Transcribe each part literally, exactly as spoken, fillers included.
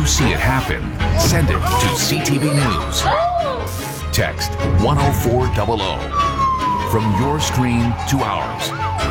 you see it happen, send it to C T V News. Text one oh four hundred. From your screen to ours.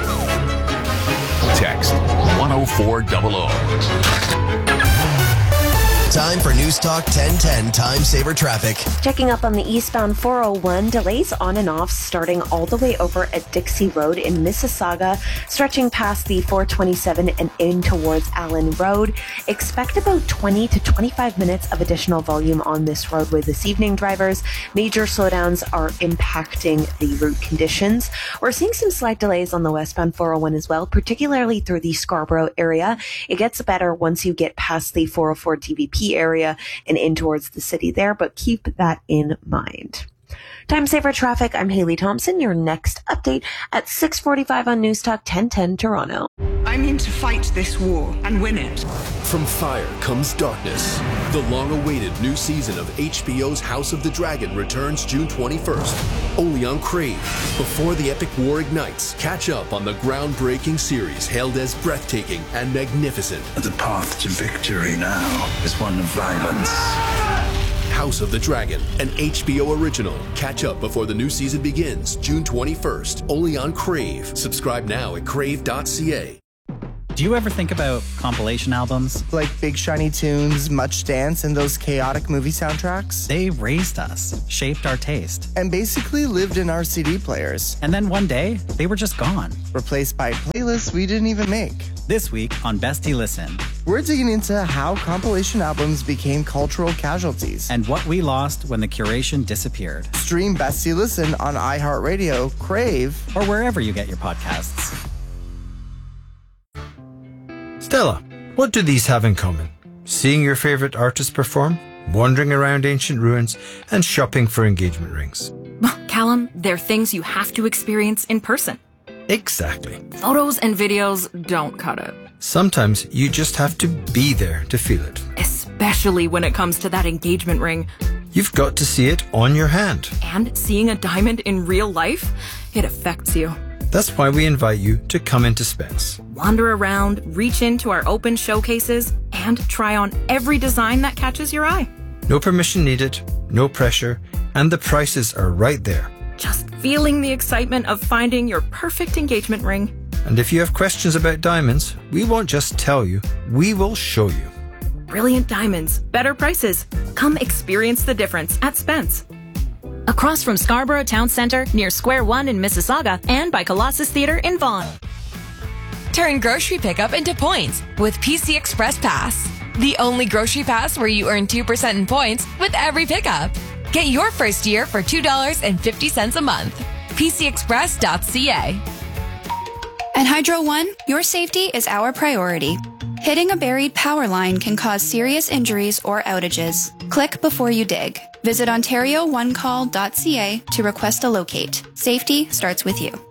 Text one oh four hundred. Time for News Talk ten ten Time Saver Traffic. Checking up on the eastbound four oh one, delays on and off starting all the way over at Dixie Road in Mississauga, stretching past the four twenty-seven and in towards Allen Road. Expect about twenty to twenty-five minutes of additional volume on this roadway this evening, drivers. Major slowdowns are impacting the route conditions. We're seeing some slight delays on the westbound four oh one as well, particularly through the Scarborough area. It gets better once you get past the four oh four T V P area and in towards the city there, but keep that in mind. Time Saver Traffic, I'm Haley Thompson. Your next update at six forty-five on News Talk ten ten Toronto. I mean to fight this war and win it. From fire comes darkness. The long-awaited new season of H B O's House of the Dragon returns June twenty-first, only on Crave. Before the epic war ignites, catch up on the groundbreaking series hailed as breathtaking and magnificent. The path to victory now is one of violence. House of the Dragon, an H B O original. Catch up before the new season begins, June twenty-first, only on Crave. Subscribe now at crave dot c a. Do you ever think about compilation albums? Like Big Shiny Tunes, Much Dance, and those chaotic movie soundtracks? They raised us, shaped our taste, and basically lived in our C D players. And then one day, they were just gone. Replaced by playlists we didn't even make. This week on Bestie Listen, we're digging into how compilation albums became cultural casualties. And what we lost when the curation disappeared. Stream Bestie Listen on iHeartRadio, Crave, or wherever you get your podcasts. Stella, what do these have in common? Seeing your favorite artist perform, wandering around ancient ruins, and shopping for engagement rings. Callum, they're things you have to experience in person. Exactly. Photos and videos don't cut it. Sometimes you just have to be there to feel it. Especially when it comes to that engagement ring. You've got to see it on your hand. And seeing a diamond in real life, it affects you. That's why we invite you to come into Spence. Wander around, reach into our open showcases, and try on every design that catches your eye. No permission needed, no pressure, and the prices are right there. Just feeling the excitement of finding your perfect engagement ring. And if you have questions about diamonds, we won't just tell you, we will show you. Brilliant diamonds, better prices. Come experience the difference at Spence. Across from Scarborough Town Centre, near Square One in Mississauga, and by Colossus Theatre in Vaughan. Turn grocery pickup into points with P C Express Pass. The only grocery pass where you earn two percent in points with every pickup. Get your first year for two dollars and fifty cents a month. P C express dot c a. At Hydro One, your safety is our priority. Hitting a buried power line can cause serious injuries or outages. Click before you dig. Visit ontario one call dot c a to request a locate. Safety starts with you.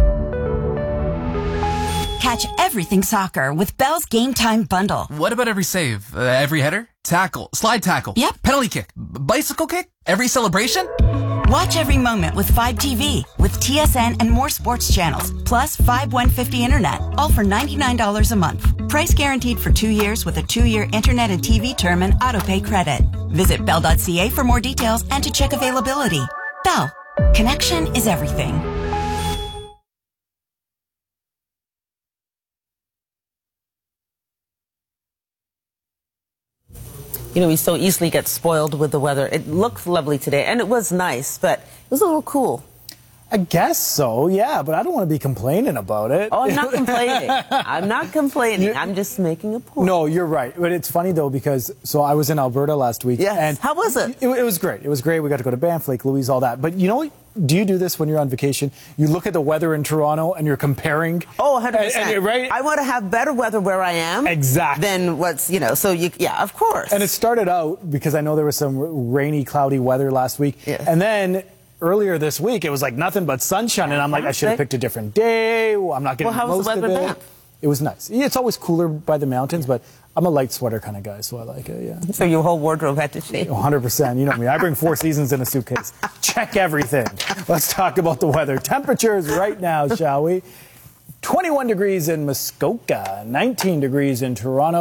Catch everything soccer with Bell's Game Time Bundle. What about every save? Uh, every header? Tackle? Slide tackle? Yep. Penalty kick? B- bicycle kick? Every celebration? Watch every moment with Fibe T V with T S N and more sports channels, plus Fibe one fifty internet, all for ninety-nine dollars a month. Price guaranteed for two years with a two-year internet and T V term and autopay credit. Visit bell dot c a for more details and to check availability. Bell. Connection is everything. You know, we so easily get spoiled with the weather. It looked lovely today, and it was nice, but it was a little cool. I guess so, yeah, but I don't want to be complaining about it. Oh, I'm not complaining. I'm not complaining. You're, I'm just making a point. No, you're right. But it's funny, though, because, so I was in Alberta last week. Yes. And how was it? it? It was great. It was great. We got to go to Banff, Lake Louise, all that. But you know what? Do you do this when you're on vacation? You look at the weather in Toronto and you're comparing. Oh, one hundred percent. And, and, right? I want to have better weather where I am. Exactly. Than what's, you know, so you, yeah, of course. And it started out because I know there was some rainy, cloudy weather last week. Yes. And then earlier this week, it was like nothing but sunshine. And I'm like, I should have picked a different day. I'm not getting well, most the weather of it. Banff? It was nice. It's always cooler by the mountains, but I'm a light sweater kind of guy, so I like it, yeah. So your whole wardrobe had to change? one hundred percent. You know me. I bring four seasons in a suitcase. Check everything. Let's talk about the weather. Temperatures right now, shall we? twenty-one degrees in Muskoka, nineteen degrees in Toronto,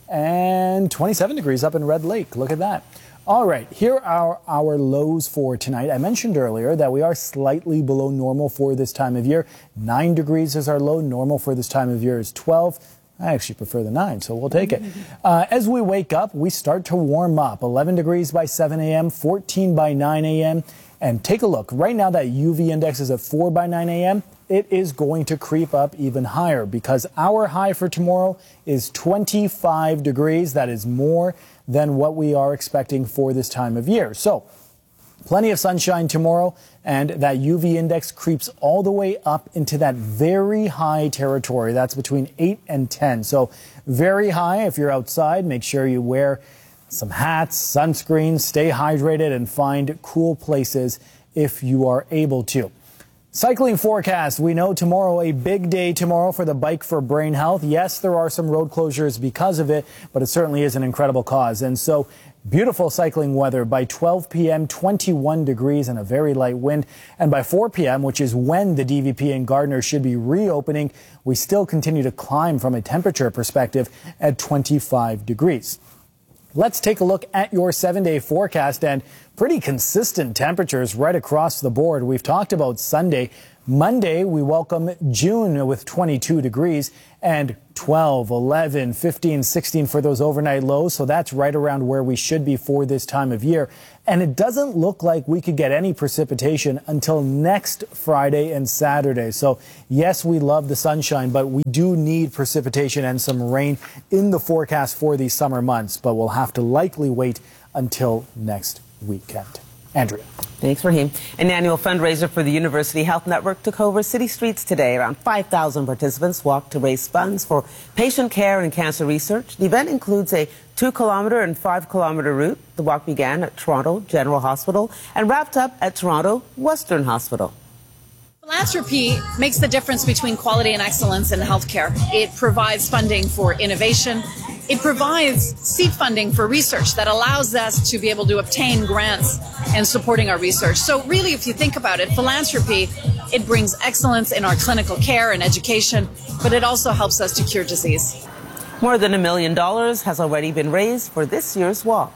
and twenty-seven degrees up in Red Lake. Look at that. All right, here are our lows for tonight. I mentioned earlier that we are slightly below normal for this time of year. Nine degrees is our low. Normal for this time of year is twelve. I actually prefer the nine, so we'll take it. Uh, as we wake up, we start to warm up. eleven degrees by seven a m, fourteen by nine a m And take a look. Right now, that U V index is at four by nine a m It is going to creep up even higher because our high for tomorrow is twenty-five degrees. That is more than what we are expecting for this time of year. So plenty of sunshine tomorrow, and that U V index creeps all the way up into that very high territory. That's between eight and ten. So very high. If you're outside, make sure you wear some hats, sunscreen, stay hydrated, and find cool places if you are able to. Cycling forecast. We know tomorrow, a big day tomorrow for the Bike for Brain Health. Yes, there are some road closures because of it, but it certainly is an incredible cause. And so beautiful cycling weather by twelve p m, twenty-one degrees and a very light wind. And by four p m, which is when the D V P in Gardner should be reopening, we still continue to climb from a temperature perspective at twenty-five degrees. Let's take a look at your seven-day forecast, and pretty consistent temperatures right across the board. We've talked about Sunday. Monday, we welcome June with twenty-two degrees and twelve, eleven, fifteen, sixteen for those overnight lows. So that's right around where we should be for this time of year. And it doesn't look like we could get any precipitation until next Friday and Saturday. So yes, we love the sunshine, but we do need precipitation and some rain in the forecast for these summer months. But we'll have to likely wait until next weekend. Andrea. Thanks, Raheem. An annual fundraiser for the University Health Network took over city streets today. Around five thousand participants walked to raise funds for patient care and cancer research. The event includes a two-kilometer and five-kilometer route. The walk began at Toronto General Hospital and wrapped up at Toronto Western Hospital. Philanthropy makes the difference between quality and excellence in healthcare. It provides funding for innovation. It provides seed funding for research that allows us to be able to obtain grants and supporting our research. So really, if you think about it, philanthropy, it brings excellence in our clinical care and education, but it also helps us to cure disease. More than a million dollars has already been raised for this year's walk.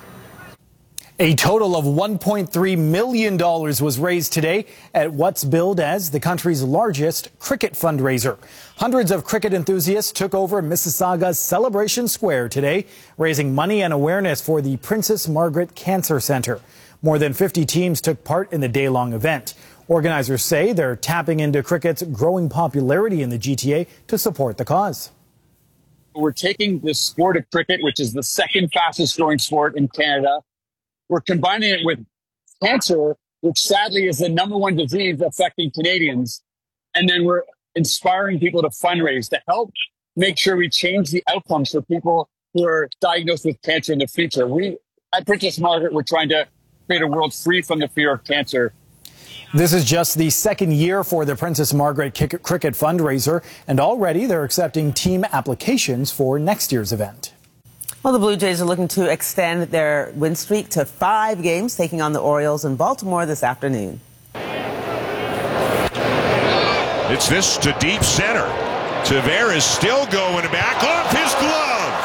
A total of one point three million dollars was raised today at what's billed as the country's largest cricket fundraiser. Hundreds of cricket enthusiasts took over Mississauga's Celebration Square today, raising money and awareness for the Princess Margaret Cancer Centre. More than fifty teams took part in the day-long event. Organizers say they're tapping into cricket's growing popularity in the G T A to support the cause. We're taking the sport of cricket, which is the second fastest growing sport in Canada. We're combining it with cancer, which sadly is the number one disease affecting Canadians. And then we're inspiring people to fundraise to help make sure we change the outcomes for people who are diagnosed with cancer in the future. We, at Princess Margaret, we're trying to create a world free from the fear of cancer. This is just the second year for the Princess Margaret Cricket fundraiser, and already they're accepting team applications for next year's event. Well, the Blue Jays are looking to extend their win streak to five games, taking on the Orioles in Baltimore this afternoon. It's this to deep center. Tavares still going back off his glove.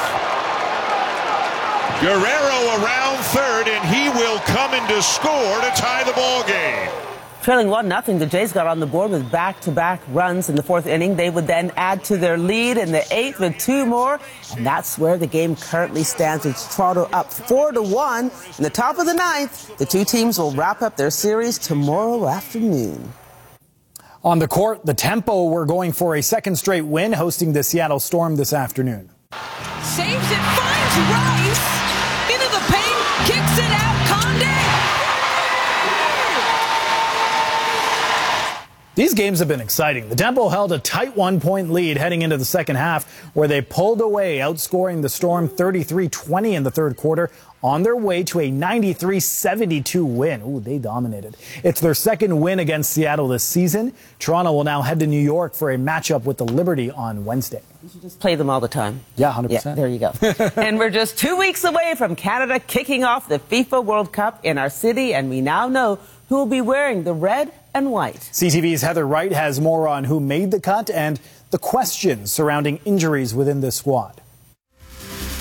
Guerrero around third, and he will come in to score to tie the ball game. Trailing one nothing, the Jays got on the board with back-to-back runs in the fourth inning. They would then add to their lead in the eighth with two more, and that's where the game currently stands. It's Toronto up four to one in the top of the ninth. The two teams will wrap up their series tomorrow afternoon. On the court, the Tempo were going for a second straight win, hosting the Seattle Storm this afternoon. Saves it, finds Rice into the paint, kicks it out, Condé. These games have been exciting. The Tempo held a tight one-point lead heading into the second half, where they pulled away, outscoring the Storm thirty-three twenty in the third quarter, on their way to a ninety-three seventy-two win. Ooh, they dominated. It's their second win against Seattle this season. Toronto will now head to New York for a matchup with the Liberty on Wednesday. You should just play them all the time. Yeah, one hundred percent. Yeah, there you go. And we're just two weeks away from Canada kicking off the FIFA World Cup in our city, and we now know who will be wearing the red and white. C T V's Heather Wright has more on who made the cut and the questions surrounding injuries within this squad.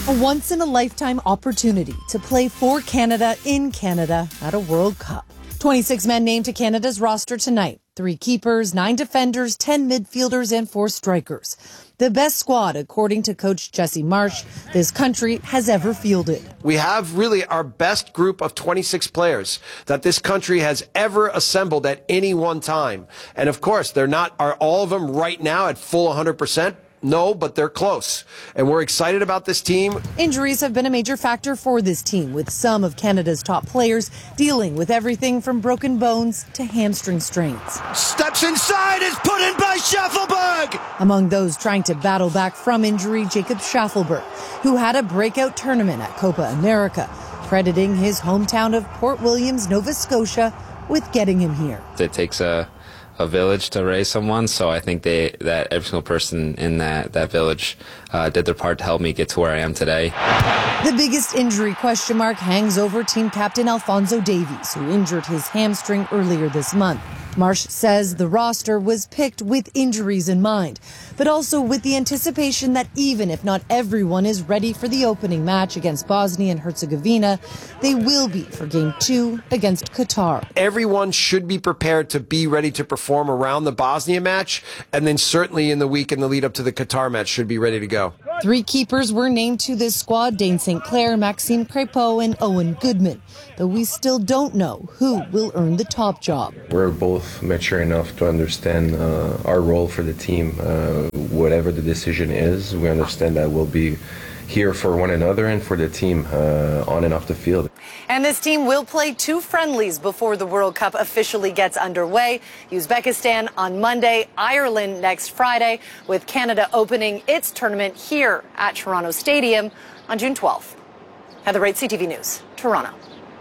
A once-in-a-lifetime opportunity to play for Canada in Canada at a World Cup. twenty-six men named to Canada's roster tonight. Three keepers, nine defenders, ten midfielders, and four strikers. The best squad, according to coach Jesse Marsh, this country has ever fielded. We have really our best group of twenty-six players that this country has ever assembled at any one time. And of course, they're not, are all of them right now at full one hundred percent? No, but they're close. And we're excited about this team. Injuries have been a major factor for this team, with some of Canada's top players dealing with everything from broken bones to hamstring strains. Steps inside, is put in by Schaffelberg! Among those trying to battle back from injury, Jacob Schaffelberg, who had a breakout tournament at Copa America, crediting his hometown of Port Williams, Nova Scotia, with getting him here. It takes a a village to raise someone, so I think they that every single person in that that village uh, did their part to help me get to where I am today. The biggest injury question mark hangs over team captain Alphonso Davies, who injured his hamstring earlier this month. Marsh says the roster was picked with injuries in mind, but also with the anticipation that even if not everyone is ready for the opening match against Bosnia and Herzegovina, they will be for game two against Qatar. Everyone should be prepared to be ready to perform around the Bosnia match, and then certainly in the week in the lead up to the Qatar match should be ready to go. Three keepers were named to this squad: Dane Saint Clair, Maxime Crépeau, and Owen Goodman, though we still don't know who will earn the top job. We're both mature enough to understand uh, our role for the team. Uh, whatever the decision is, we understand that we'll be here for one another and for the team uh, on and off the field. And this team will play two friendlies before the World Cup officially gets underway. Uzbekistan on Monday, Ireland next Friday, with Canada opening its tournament here at Toronto Stadium on June twelfth. Heather Wright, C T V News, Toronto.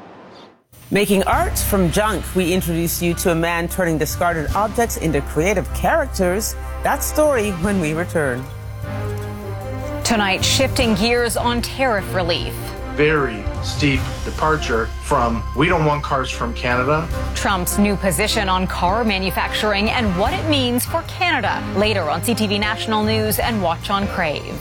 Making art from junk, we introduce you to a man turning discarded objects into creative characters. That story when we return. Tonight, shifting gears on tariff relief. Very steep departure from we don't want cars from Canada. Trump's new position on car manufacturing and what it means for Canada. Later on C T V National News and watch on Crave.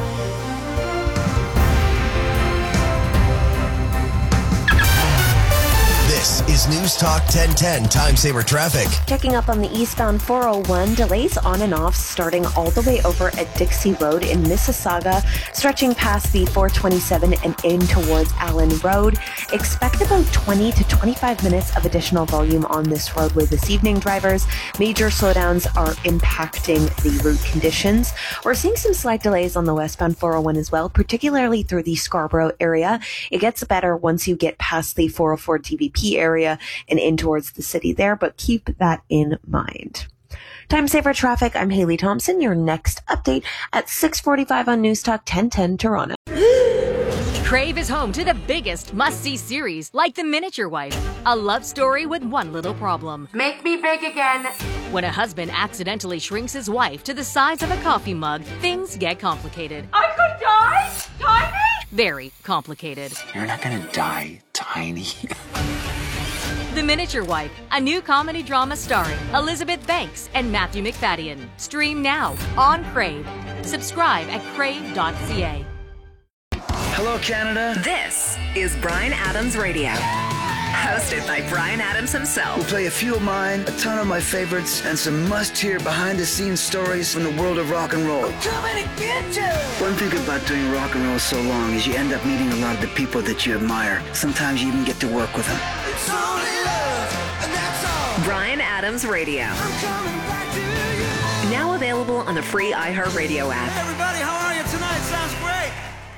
This is News Talk ten ten Time Saver Traffic. Checking up on the eastbound four oh one, delays on and off starting all the way over at Dixie Road in Mississauga, stretching past the four twenty-seven and in towards Allen Road. Expect about twenty to twenty-five minutes of additional volume on this roadway this evening, drivers. Major slowdowns are impacting the route conditions. We're seeing some slight delays on the westbound four oh one as well, particularly through the Scarborough area. It gets better once you get past the four oh four D V P area and in towards the city there, but keep that in mind. Time Saver Traffic, I'm Haley Thompson. Your next update at six forty-five on News Talk ten ten Toronto. Crave is home to the biggest must-see series, like The Miniature Wife, a love story with one little problem. Make me big again. When a husband accidentally shrinks his wife to the size of a coffee mug, things get complicated. I could die? Tiny? Very complicated. You're not gonna die tiny. The Miniature Wife, a new comedy drama starring Elizabeth Banks and Matthew McFadden. Stream now on Crave. Subscribe at crave dot c a. Hello, Canada. This is Bryan Adams Radio. Hosted by Bryan Adams himself. We'll play a few of mine, a ton of my favorites, and some must-hear behind-the-scenes stories from the world of rock and roll. I'm coming to get you! One thing about doing rock and roll so long is you end up meeting a lot of the people that you admire. Sometimes you even get to work with them. It's only love, and that's all. Bryan Adams Radio. I'm coming back to you. Now available on the free iHeartRadio app. Hey everybody, how are you tonight? Sounds great.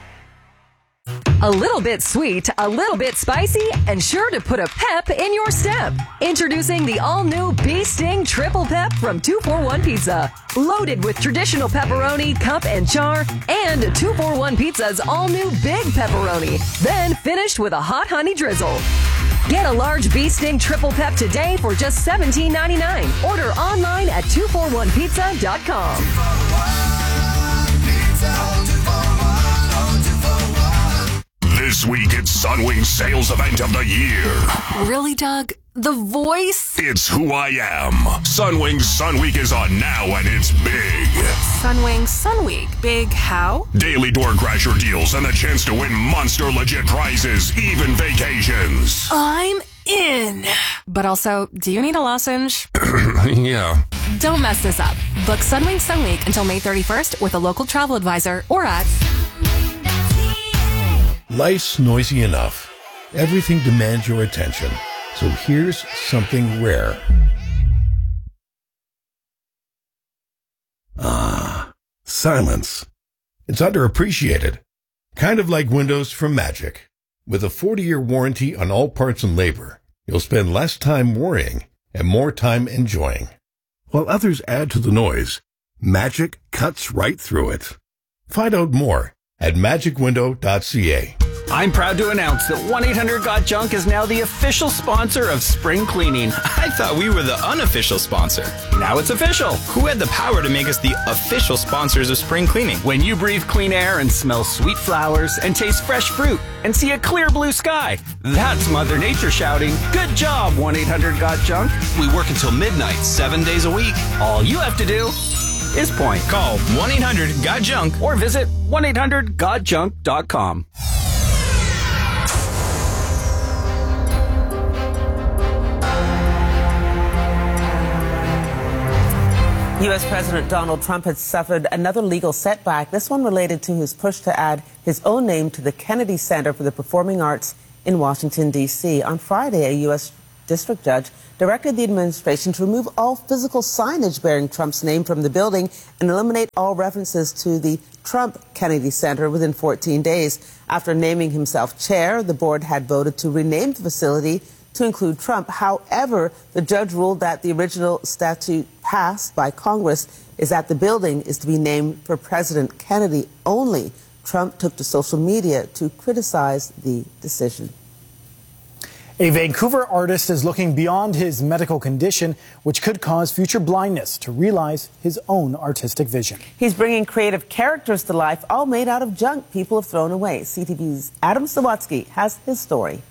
A little bit sweet, a little bit spicy, and sure to put a pep in your step. Introducing the all-new Bee Sting Triple Pep from two forty-one Pizza. Loaded with traditional pepperoni, cup, and char, and two forty-one Pizza's all-new Big Pepperoni. Then finished with a hot honey drizzle. Get a large Bee Sting Triple Pep today for just seventeen ninety-nine. Order online at two forty-one pizza dot com. This week, it's Sunwing's sales event of the year. Really, Doug? the voice. It's who I am. Sunwing Sun Week is on now and it's big. Sunwing Sun Week. Big how? Daily door crasher deals and a chance to win monster legit prizes, even vacations. I'm in. But also, do you need a lozenge? Yeah. Don't mess this up. Book Sunwing Sun Week until May thirty-first with a local travel advisor or at... Life's noisy enough. Everything demands your attention. So here's something rare. Ah, silence. It's underappreciated. Kind of like Windows from Magic. With a forty-year warranty on all parts and labor, you'll spend less time worrying and more time enjoying. While others add to the noise, Magic cuts right through it. Find out more at magic window dot c a. I'm proud to announce that one eight hundred got junk is now the official sponsor of spring cleaning. I thought we were the unofficial sponsor. Now it's official. Who had the power to make us the official sponsors of spring cleaning? When you breathe clean air and smell sweet flowers and taste fresh fruit and see a clear blue sky, that's Mother Nature shouting, "Good job, one eight hundred got junk." We work until midnight, seven days a week. All you have to do is point. Call one eight hundred got junk or visit one eight hundred got junk dot com. U S. President Donald Trump has suffered another legal setback, this one related to his push to add his own name to the Kennedy Center for the Performing Arts in Washington, D C On Friday, a U S district judge directed the administration to remove all physical signage bearing Trump's name from the building and eliminate all references to the Trump Kennedy Center within fourteen days. After naming himself chair, the board had voted to rename the facility to include Trump. However, the judge ruled that the original statute passed by Congress is that the building is to be named for President Kennedy only. Trump took to social media to criticize the decision. A Vancouver artist is looking beyond his medical condition, which could cause future blindness, to realize his own artistic vision. He's bringing creative characters to life, all made out of junk people have thrown away. C T V's Adam Sawatsky has his story.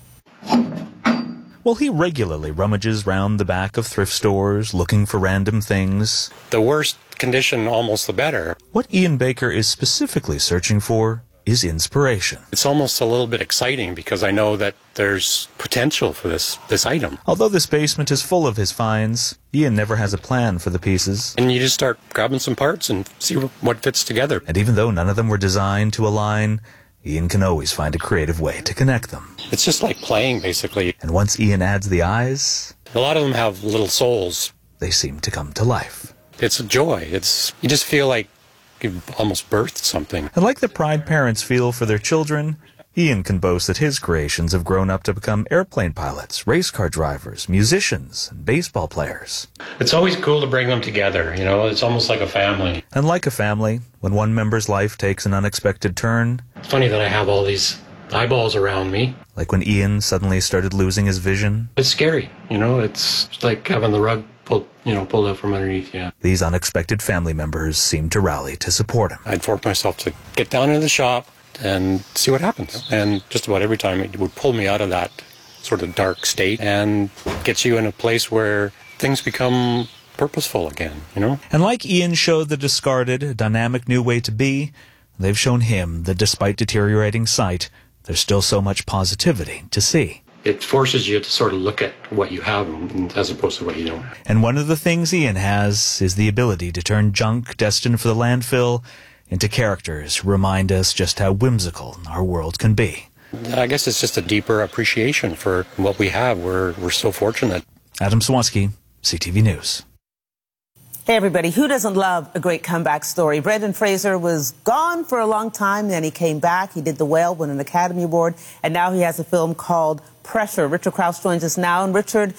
Well, he regularly rummages round the back of thrift stores looking for random things. The worse condition, almost the better. What Ian Baker is specifically searching for is inspiration. It's almost a little bit exciting because I know that there's potential for this, this item. Although this basement is full of his finds, Ian never has a plan for the pieces. And you just start grabbing some parts and see what fits together. And even though none of them were designed to align, Ian can always find a creative way to connect them. It's just like playing, basically. And once Ian adds the eyes, a lot of them have little souls. They seem to come to life. It's a joy. It's you just feel like you've almost birthed something. And like the pride parents feel for their children, Ian can boast that his creations have grown up to become airplane pilots, race car drivers, musicians, and baseball players. It's always cool to bring them together, you know, it's almost like a family. And like a family, when one member's life takes an unexpected turn... It's funny that I have all these eyeballs around me. Like when Ian suddenly started losing his vision. It's scary, you know, it's like having the rug pulled, you know, pulled out from underneath you. These unexpected family members seem to rally to support him. I'd force myself to get down into the shop and see what happens. And just about every time it would pull me out of that sort of dark state and get you in a place where things become purposeful again, you know? And like Ian showed the discarded, dynamic new way to be, they've shown him that despite deteriorating sight, there's still so much positivity to see. It forces you to sort of look at what you have as opposed to what you don't have. And one of the things Ian has is the ability to turn junk destined for the landfill into characters who remind us just how whimsical our world can be. I guess it's just a deeper appreciation for what we have. We're, we're so fortunate. Adam Sawatsky, C T V News. Hey, everybody. Who doesn't love a great comeback story? Brendan Fraser was gone for a long time, then he came back. He did The Whale, won an Academy Award, and now he has a film called Pressure. Richard Krause joins us now. And Richard,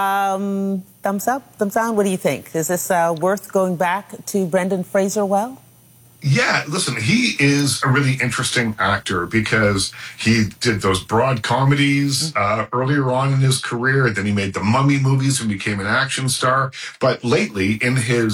um, thumbs up, thumbs down? What do you think? Is this uh, worth going back to Brendan Fraser well? Yeah, listen, he is a really interesting actor because he did those broad comedies uh, earlier on in his career. Then he made the Mummy movies and became an action star. But lately, in his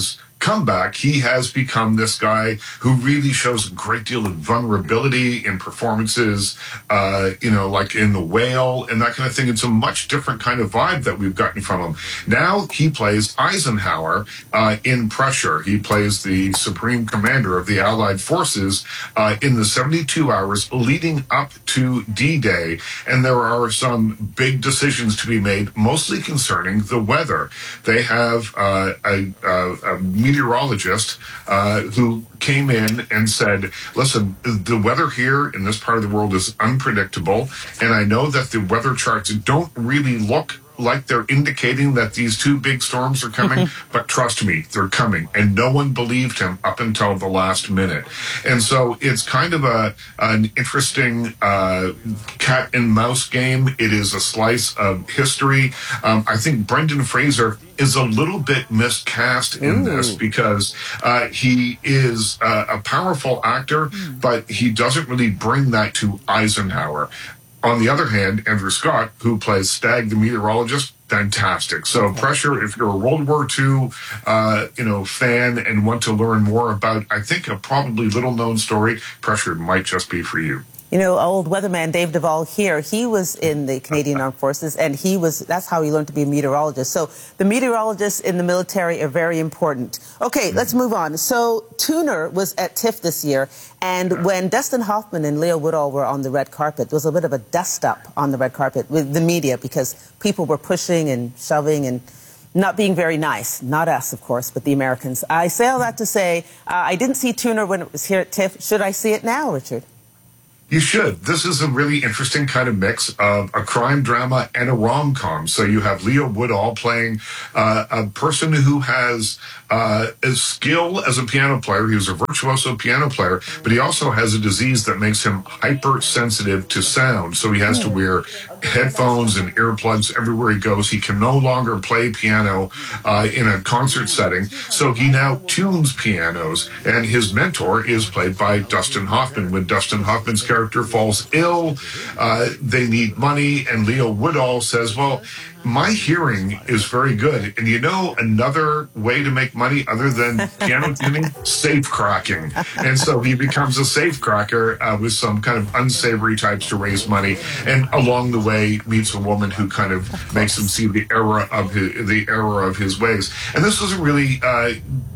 comeback, he has become this guy who really shows a great deal of vulnerability in performances, uh, you know, like in The Whale and that kind of thing. It's a much different kind of vibe that we've gotten from him. Now he plays Eisenhower uh, in Pressure. He plays the Supreme Commander of the Allied forces uh, in the seventy-two hours leading up to D-Day. And there are some big decisions to be made, mostly concerning the weather. They have uh, a, a, a meteorologist uh, who came in and said, listen, the weather here in this part of the world is unpredictable, and I know that the weather charts don't really look like they're indicating that these two big storms are coming, but trust me, they're coming. And no one believed him up until the last minute. And so it's kind of a an interesting uh, cat and mouse game. It is a slice of history. Um, I think Brendan Fraser is a little bit miscast in Ooh. this because uh, he is uh, a powerful actor, but he doesn't really bring that to Eisenhower. On the other hand, Andrew Scott, who plays Stagg the meteorologist, fantastic. So Pressure, if you're a World War Two, uh, you know, fan and want to learn more about, I think, a probably little-known story, Pressure might just be for you. You know, old weatherman Dave Duvall here, he was in the Canadian Armed Forces, and he was, that's how he learned to be a meteorologist. So the meteorologists in the military are very important. Okay, let's move on. So Tuner was at TIFF this year, and when Dustin Hoffman and Leo Woodall were on the red carpet, there was a bit of a dust-up on the red carpet with the media because people were pushing and shoving and not being very nice. Not us, of course, but the Americans. I say all that to say, uh, I didn't see Tuner when it was here at TIFF. Should I see it now, Richard? You should. This is a really interesting kind of mix of a crime drama and a rom-com. So you have Leo Woodall playing uh, a person who has uh, a skill as a piano player. He was a virtuoso piano player, but he also has a disease that makes him hypersensitive to sound. So he has to wear headphones and earplugs everywhere he goes. He can no longer play piano uh, in a concert setting. So he now tunes pianos, and his mentor is played by Dustin Hoffman. When Dustin Hoffman's character falls ill, uh, they need money, and Leo Woodall says, well, my hearing is very good. And you know another way to make money other than piano tuning? Safe cracking. And so he becomes a safe cracker uh, with some kind of unsavory types to raise money. And along the way meets a woman who kind of makes him see the error of his, the error of his ways. And this was a really uh,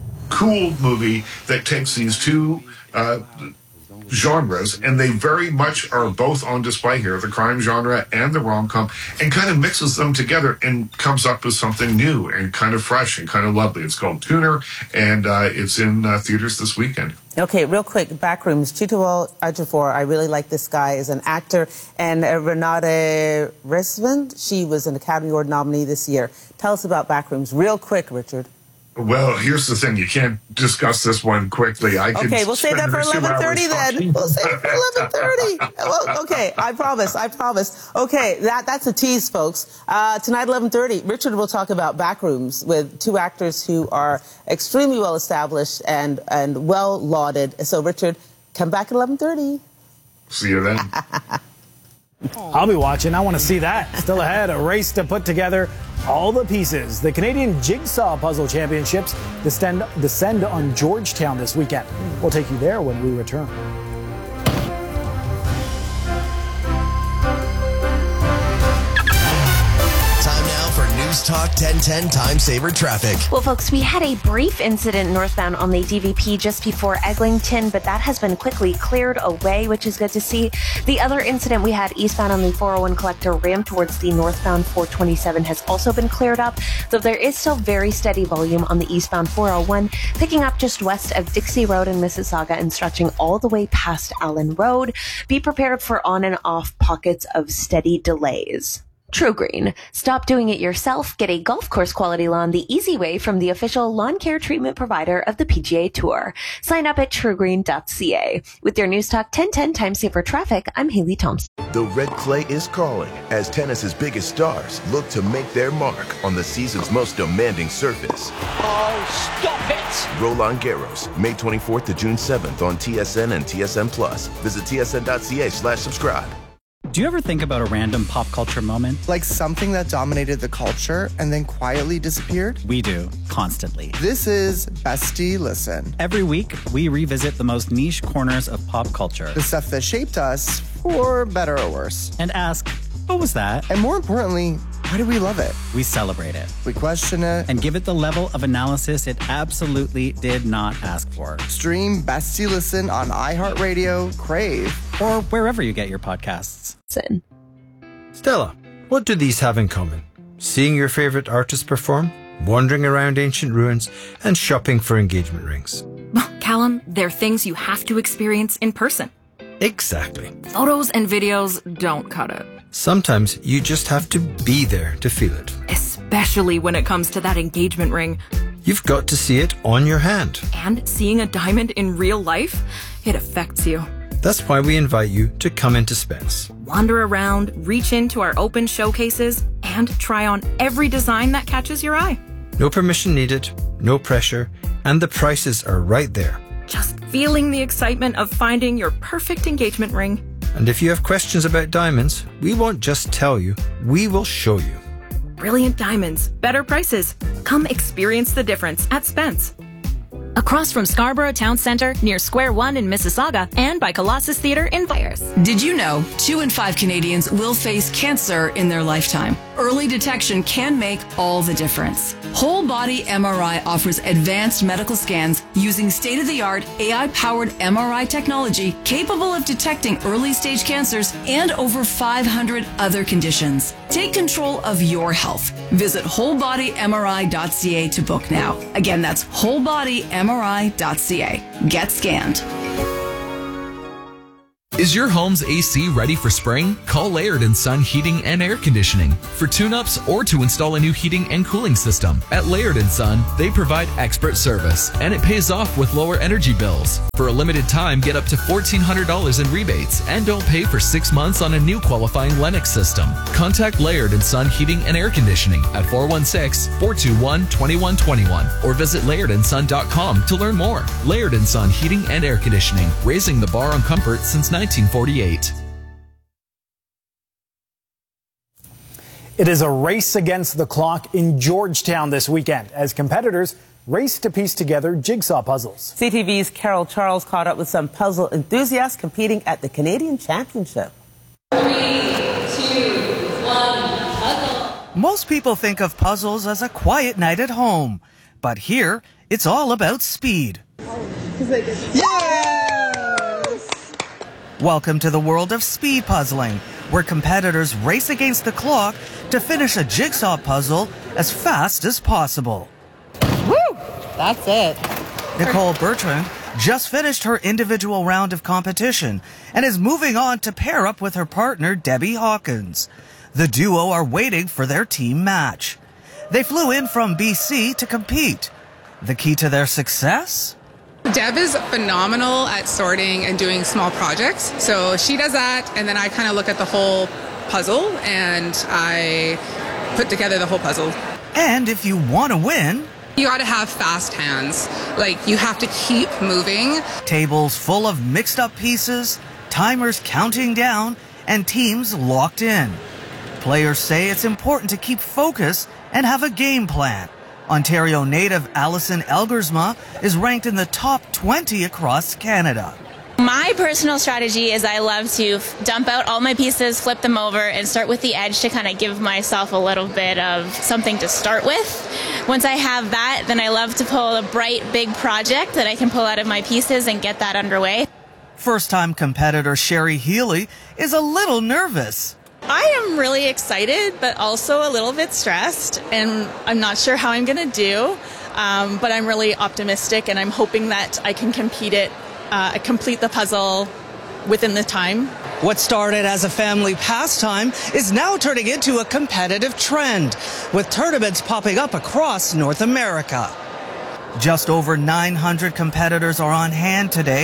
cool movie that takes these two uh, genres, and they very much are both on display here, the crime genre and the rom-com, and kind of mixes them together and comes up with something new and kind of fresh and kind of lovely. It's called Tuner, and uh, it's in uh, theaters this weekend. Okay, real quick, Backrooms. Chiwetel Ejiofor, I really like this guy as an actor. And uh, Renate Reinsve, she was an Academy Award nominee this year. Tell us about Backrooms, real quick, Richard. Well, here's the thing. You can't discuss this one quickly. I can Okay, we'll save that for eleven thirty then. We'll save it for eleven thirty. Well, okay, I promise. I promise. Okay, that that's a tease, folks. Uh, tonight, eleven thirty, Richard will talk about Backrooms with two actors who are extremely well established and, and well lauded. So, Richard, come back at eleven thirty. See you then. I'll be watching. I want to see that. Still ahead, a race to put together all the pieces. The Canadian Jigsaw Puzzle Championships descend, descend on Georgetown this weekend. We'll take you there when we return. News Talk ten ten Time Saver Traffic. Well, folks, we had a brief incident northbound on the D V P just before Eglinton, but that has been quickly cleared away, which is good to see. The other incident we had eastbound on the four oh one Collector Ram towards the northbound four twenty-seven has also been cleared up, though there is still very steady volume on the eastbound four oh one, picking up just west of Dixie Road in Mississauga and stretching all the way past Allen Road. Be prepared for on and off pockets of steady delays. TruGreen. Stop doing it yourself. Get a golf course quality lawn the easy way from the official lawn care treatment provider of the P G A Tour. Sign up at true green dot c a. With your News Talk ten ten Time Saver Traffic, I'm Haley Thompson. The red clay is calling as tennis's biggest stars look to make their mark on the season's most demanding surface. Oh, stop it! Roland Garros, May twenty-fourth to June seventh on T S N and T S N Plus. Visit T S N dot C A slash subscribe. Do you ever think about a random pop culture moment? Like something that dominated the culture and then quietly disappeared? We do, constantly. This is Bestie Listen. Every week, we revisit the most niche corners of pop culture. The stuff that shaped us, for better or worse. And ask, what was that? And more importantly, why do we love it? We celebrate it. We question it. And give it the level of analysis it absolutely did not ask for. Stream Bestie Listen on iHeartRadio, Crave, or wherever you get your podcasts. Sin. Stella, what do these have in common? Seeing your favorite artist perform, wandering around ancient ruins, and shopping for engagement rings. Callum, they're things you have to experience in person. Exactly. Photos and videos don't cut it. Sometimes you just have to be there to feel it. Especially when it comes to that engagement ring. You've got to see it on your hand. And seeing a diamond in real life, it affects you. That's why we invite you to come into Spence. Wander around, reach into our open showcases, and try on every design that catches your eye. No permission needed, no pressure, and the prices are right there. Just feeling the excitement of finding your perfect engagement ring. And if you have questions about diamonds, we won't just tell you, we will show you. Brilliant diamonds, better prices. Come experience the difference at Spence. Across from Scarborough Town Centre, near Square One in Mississauga, and by Colossus Theatre in Byers. Did you know two in five Canadians will face cancer in their lifetime? Early detection can make all the difference. Whole Body M R I offers advanced medical scans using state-of-the-art A I-powered M R I technology capable of detecting early-stage cancers and over five hundred other conditions. Take control of your health. Visit whole body M R I dot C A to book now. Again, that's whole body M R I dot C A. Get scanned. Is your home's A C ready for spring? Call Laird and Son Heating and Air Conditioning for tune-ups or to install a new heating and cooling system. At Laird and Son, they provide expert service, and it pays off with lower energy bills. For a limited time, get up to fourteen hundred dollars in rebates and don't pay for six months on a new qualifying Lennox system. Contact Laird and Son Heating and Air Conditioning at four one six, four two one, two one two one or visit laird and son dot com to learn more. Laird and Son Heating and Air Conditioning, raising the bar on comfort since nineteen forty-eight. It is a race against the clock in Georgetown this weekend as competitors race to piece together jigsaw puzzles. C T V's Carol Charles caught up with some puzzle enthusiasts competing at the Canadian Championship. Three, two, one, puzzle. Most people think of puzzles as a quiet night at home, but here it's all about speed. Yes! Welcome to the world of speed puzzling, where competitors race against the clock to finish a jigsaw puzzle as fast as possible. Woo! That's it. Nicole Bertrand just finished her individual round of competition and is moving on to pair up with her partner, Debbie Hawkins. The duo are waiting for their team match. They flew in from B C to compete. The key to their success? Deb is phenomenal at sorting and doing small projects. So she does that, and then I kind of look at the whole puzzle, and I put together the whole puzzle. And if you want to win, you got to have fast hands. Like, you have to keep moving. Tables full of mixed up pieces, timers counting down, and teams locked in. Players say it's important to keep focus and have a game plan. Ontario native Alison Elgersma is ranked in the top twenty across Canada. My personal strategy is I love to f- dump out all my pieces, flip them over, and start with the edge to kind of give myself a little bit of something to start with. Once I have that, then I love to pull a bright, big project that I can pull out of my pieces and get that underway. First-time competitor Sherry Healy is a little nervous. I am really excited, but also a little bit stressed, and I'm not sure how I'm going to do, um, but I'm really optimistic, and I'm hoping that I can compete it, uh, complete the puzzle within the time. What started as a family pastime is now turning into a competitive trend, with tournaments popping up across North America. Just over nine hundred competitors are on hand today,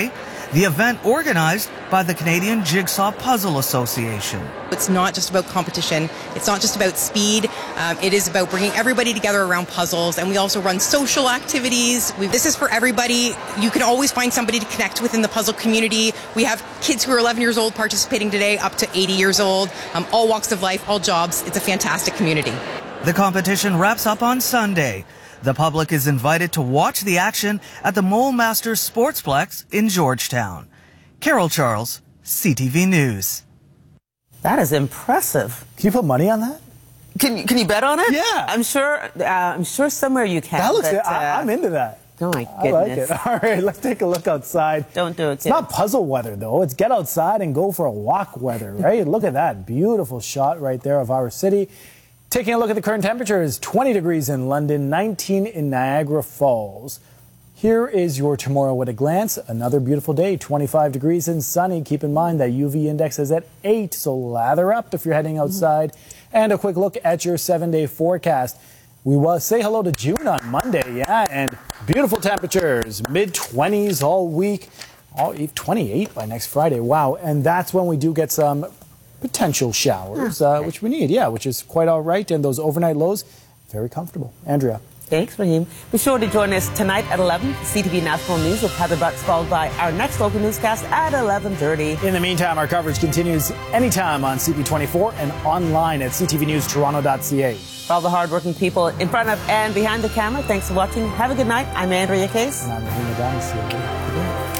The event organized by the Canadian Jigsaw Puzzle Association. It's not just about competition. It's not just about speed. Um, it is about bringing everybody together around puzzles. And we also run social activities. We, this is for everybody. You can always find somebody to connect with in the puzzle community. We have kids who are eleven years old participating today, up to eighty years old, um, all walks of life, all jobs. It's a fantastic community. The competition wraps up on Sunday. The public is invited to watch the action at the Mole Masters Sportsplex in Georgetown. Carol Charles, C T V News. That is impressive. Can you put money on that? Can you, can you bet on it? Yeah. I'm sure, uh, I'm sure somewhere you can. That looks but, good. uh, I, I'm into that. Oh, my I like goodness. it. All right, let's take a look outside. Don't do it, It's kid. not puzzle weather, though. It's get outside and go for a walk weather, right? Look at that beautiful shot right there of our city. Taking a look at the current temperature is twenty degrees in London, nineteen in Niagara Falls. Here is your tomorrow at a glance. Another beautiful day, twenty-five degrees and sunny. Keep in mind that U V index is at eight, so lather up if you're heading outside. Mm-hmm. And a quick look at your seven-day forecast. We will say hello to June on Monday, yeah, and beautiful temperatures, mid twenties all week, all twenty-eight by next Friday. Wow, and that's when we do get some potential showers, uh, which we need, yeah, which is quite all right. And those overnight lows, very comfortable. Andrea. Thanks, Raheem. Be sure to join us tonight at eleven, C T V National News with Heather Butts, followed by our next local newscast at eleven thirty. In the meantime, our coverage continues anytime on C P twenty-four and online at c t v news toronto dot c a. For all the hardworking people in front of and behind the camera, thanks for watching. Have a good night. I'm Andrea Case. And I'm Raheem Adams.